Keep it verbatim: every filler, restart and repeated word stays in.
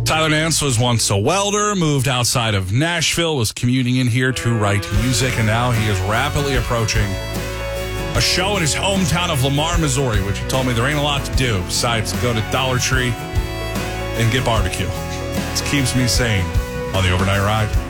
Tyler Nance was once a welder, moved outside of Nashville, was commuting in here to write music, and now he is rapidly approaching a show in his hometown of Lamar, Missouri, which he told me there ain't a lot to do besides go to Dollar Tree and get barbecue. This keeps me sane on the overnight ride.